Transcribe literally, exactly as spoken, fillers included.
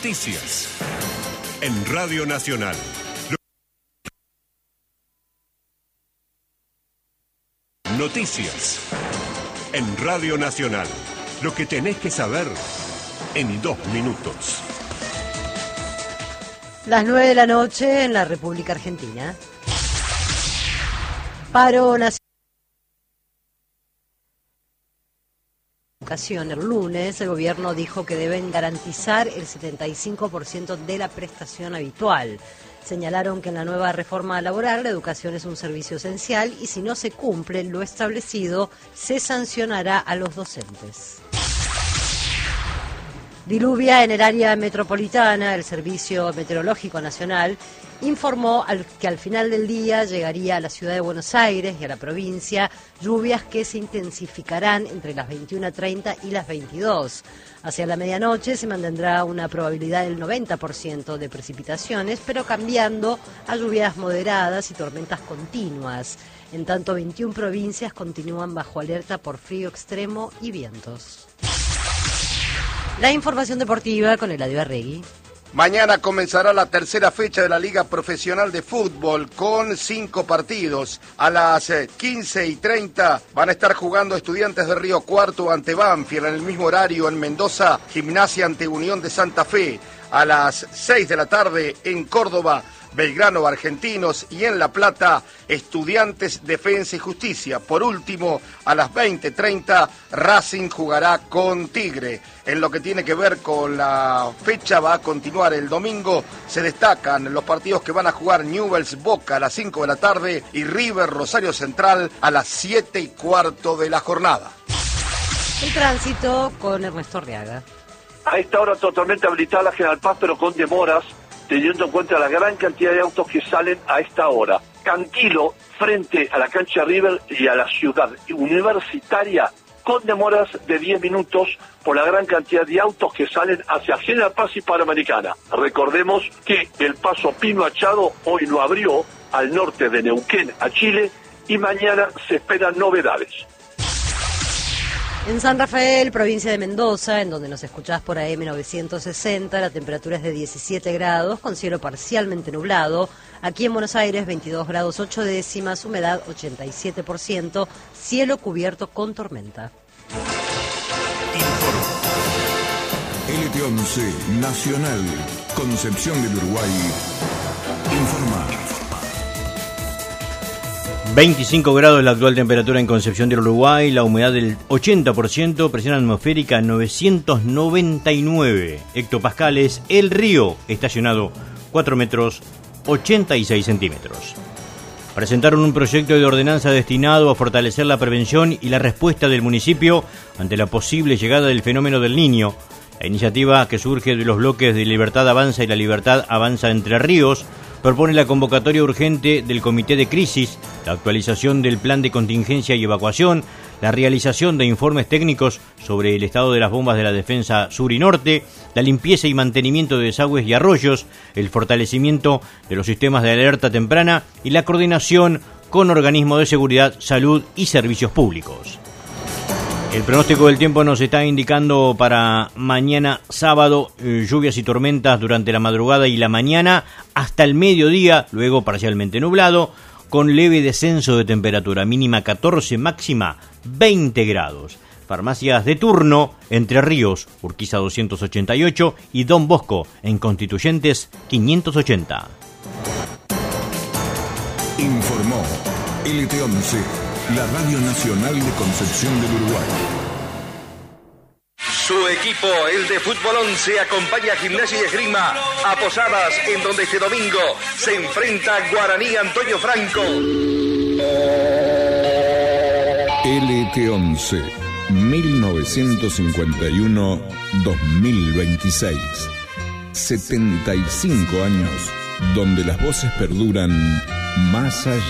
Noticias en Radio Nacional. Noticias en Radio Nacional. Lo que tenés que saber en dos minutos. Las nueve de la noche en la República Argentina. Paro nacional. El lunes el gobierno dijo que deben garantizar el setenta y cinco por ciento de la prestación habitual. Señalaron que en la nueva reforma laboral la educación es un servicio esencial y si no se cumple lo establecido, se sancionará a los docentes. Diluvia en el área metropolitana. El Servicio Meteorológico Nacional informó al, que al final del día llegaría a la ciudad de Buenos Aires y a la provincia lluvias que se intensificarán entre las veintiuna treinta y las veintidós. Hacia la medianoche se mantendrá una probabilidad del noventa por ciento de precipitaciones, pero cambiando a lluvias moderadas y tormentas continuas. En tanto, veintiuna provincias continúan bajo alerta por frío extremo y vientos. La información deportiva con Eladio Arregui. Mañana comenzará la tercera fecha de la Liga Profesional de Fútbol con cinco partidos. A las quince y treinta van a estar jugando Estudiantes de Río Cuarto ante Banfield. En el mismo horario en Mendoza, Gimnasia ante Unión de Santa Fe. A las seis de la tarde en Córdoba, Belgrano Argentinos, y en La Plata, Estudiantes, Defensa y Justicia. Por último, a las veinte treinta, Racing jugará con Tigre. En lo que tiene que ver con la fecha, va a continuar el domingo. Se destacan los partidos que van a jugar: Newell's Boca a las cinco de la tarde y River Rosario Central a las siete y cuarto de la jornada. El tránsito con Ernesto Arriaga. A esta hora totalmente habilitada la General Paz, pero con demoras, teniendo en cuenta la gran cantidad de autos que salen a esta hora. Cantilo, frente a la cancha River y a la ciudad universitaria, con demoras de diez minutos por la gran cantidad de autos que salen hacia General Paz y Panamericana. Recordemos que el paso Pino Achado hoy lo abrió al norte de Neuquén, a Chile, y mañana se esperan novedades. En San Rafael, provincia de Mendoza, en donde nos escuchás por A M novecientos sesenta, la temperatura es de diecisiete grados, con cielo parcialmente nublado. Aquí en Buenos Aires, veintidós grados ocho décimas, humedad ochenta y siete por ciento, cielo cubierto con tormenta. L T once Nacional, Concepción del Uruguay, informa. veinticinco grados la actual temperatura en Concepción del Uruguay, la humedad del ochenta por ciento, presión atmosférica novecientos noventa y nueve hectopascales, el río estacionado cuatro metros ochenta y seis centímetros. Presentaron un proyecto de ordenanza destinado a fortalecer la prevención y la respuesta del municipio ante la posible llegada del fenómeno del Niño. La iniciativa, que surge de los bloques de Libertad Avanza y La Libertad Avanza Entre Ríos, propone la convocatoria urgente del Comité de Crisis, la actualización del plan de contingencia y evacuación, la realización de informes técnicos sobre el estado de las bombas de la defensa sur y norte, la limpieza y mantenimiento de desagües y arroyos, el fortalecimiento de los sistemas de alerta temprana y la coordinación con organismos de seguridad, salud y servicios públicos. El pronóstico del tiempo nos está indicando para mañana sábado eh, lluvias y tormentas durante la madrugada y la mañana hasta el mediodía, luego parcialmente nublado, con leve descenso de temperatura, mínima catorce, máxima veinte grados. Farmacias de turno: Entre Ríos, Urquiza doscientos ochenta y ocho y Don Bosco, en Constituyentes quinientos ochenta. Informó L T once, la Radio Nacional de Concepción del Uruguay. Su equipo, el de Fútbol once, acompaña a Gimnasia y Esgrima a Posadas, en donde este domingo se enfrenta Guaraní Antonio Franco. L T once, mil novecientos cincuenta y uno a dos mil veintiséis. setenta y cinco años donde las voces perduran más allá